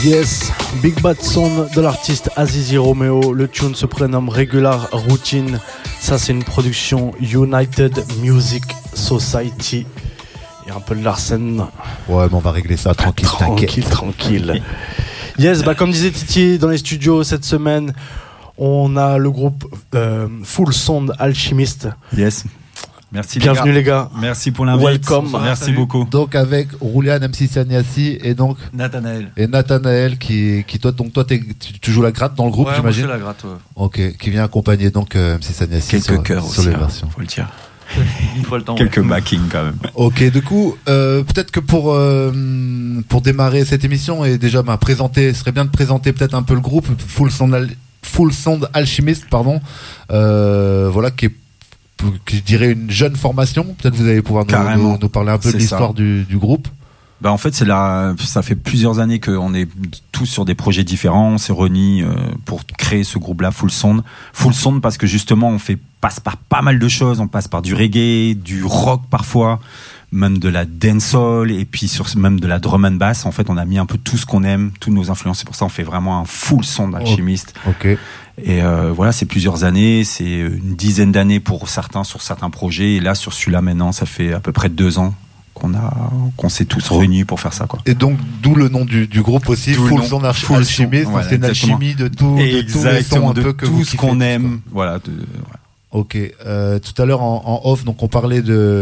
Yes, Big Bad Sound de l'artiste Azizi Romeo. Le tune se prénomme Regular Routine. Ça, c'est une production United Music Society. Il y a un peu de Larsen. Ouais, mais on va régler ça tranquille, t'inquiète. Tranquille. Yes, comme disait Titi dans les studios cette semaine, on a le groupe Full Sound Alchemist. Yes. Merci Bienvenue les gars. Merci pour l'invite. Welcome. Merci beaucoup. Donc avec Roulian MC Saniassi et donc Nathanaël qui toi tu joues la gratte dans le groupe, j'imagine. Ouais, la gratte. Ouais. Ok, qui vient accompagner donc MC Saniassi quelques chœurs sur aussi, les versions. faut le dire. Une fois le temps. Quelques backings quand même. Ok, du coup, peut-être que pour démarrer cette émission et déjà ce serait bien de présenter peut-être un peu le groupe Full Sound Alchemist, pardon. Voilà, qui je dirais une jeune formation. Peut-être vous allez pouvoir nous parler un peu de l'histoire du groupe. Bah en fait ça fait plusieurs années qu'on est tous sur des projets différents. On s'est réunis pour créer ce groupe-là Full Sound parce que justement on passe par pas mal de choses. On passe par du reggae, du rock parfois, même de la dancehall et puis même de la drum and bass. En fait on a mis un peu tout ce qu'on aime, toutes nos influences. C'est pour ça on fait vraiment un Full Sound Alchemist. Ok. Et voilà, c'est plusieurs années, c'est une dizaine d'années pour certains sur certains projets. Et là, sur celui-là, maintenant, ça fait à peu près 2 ans qu'on s'est tous réunis pour faire ça, quoi. Et donc, d'où le nom du groupe aussi, Full Sound Alchemist. Voilà, c'est une alchimie de tout, de tous les sons un peu que tout vous ce qu'on aime. Voilà. Ok. Tout à l'heure en off, donc on parlait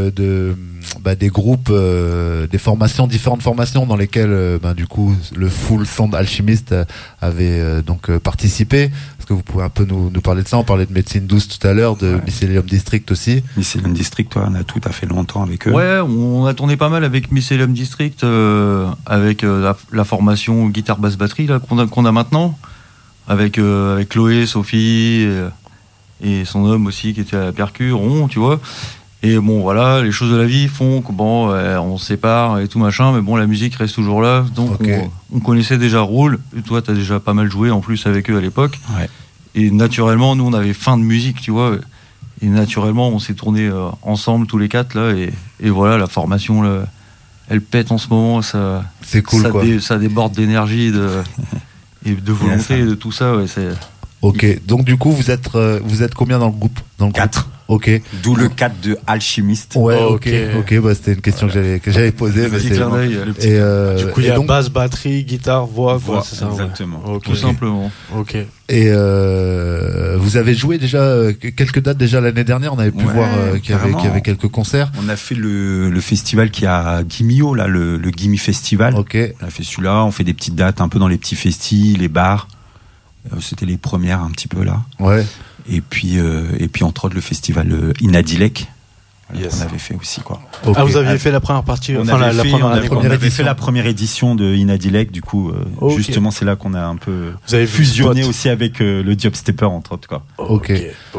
des groupes, des formations, différentes formations dans lesquelles, du coup, le Full Sound Alchemist avait donc participé. Est-ce que vous pouvez un peu nous parler de ça? On parlait de Médecine Douce tout à l'heure, de Mycelium District aussi. Mycelium District, on a tout à fait longtemps avec eux. Ouais, on a tourné pas mal avec Mycelium District, avec la formation guitare basse batterie là qu'on a maintenant, avec Chloé, Sophie. Et son homme aussi qui était à la percu, Ron, tu vois. Et bon, voilà, les choses de la vie font que on se sépare et tout machin, mais bon, la musique reste toujours là. Donc on connaissait déjà Roule. Et toi, t'as déjà pas mal joué en plus avec eux à l'époque. Ouais. Et naturellement, nous, on avait faim de musique, tu vois. Et naturellement, on s'est tournés ensemble tous les 4 là. Et voilà, la formation, là, elle pète en ce moment. Ça, c'est cool, ça déborde d'énergie et de volonté et de tout ça. Ouais, c'est. Ok, donc du coup vous êtes combien dans le groupe? 4. Ok. D'où le 4 de Alchimiste. Ouais, ok. C'était une question que j'avais posée. Mais clin d'œil. Du coup il y a basse, batterie, guitare, voix, c'est ça. Exactement. Ouais. Tout simplement. Ok. Et vous avez joué déjà quelques dates déjà l'année dernière. On avait pu voir qu'il y avait quelques concerts. On a fait le festival qui a Guimio là, le Gimme Festival. Ok. On a fait celui-là. On fait des petites dates un peu dans les petits festis, les bars. C'était les premières un petit peu là. Ouais. Et puis entre autres le festival Inadilek. Yes. On avait fait aussi quoi. Okay. Ah, vous aviez fait la première partie, on avait fait la première édition de Inadilek, du coup justement c'est là qu'on a un peu fusionné aussi avec le Job Stepper entre autres quoi. Ok.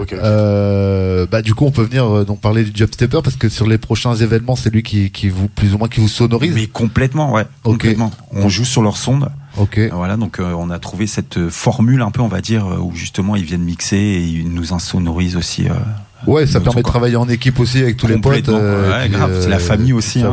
Du coup on peut venir donc parler du Job Stepper parce que sur les prochains événements c'est lui qui vous plus ou moins qui vous sonorise. Mais complètement, ouais. Okay. Complètement. On joue sur leur sonde. Ok. Voilà, donc on a trouvé cette formule un peu, on va dire, où justement ils viennent mixer et ils nous insonorisent aussi. Ouais, ça permet de travailler en équipe aussi avec tous les potes. Ouais, grave, c'est la famille aussi.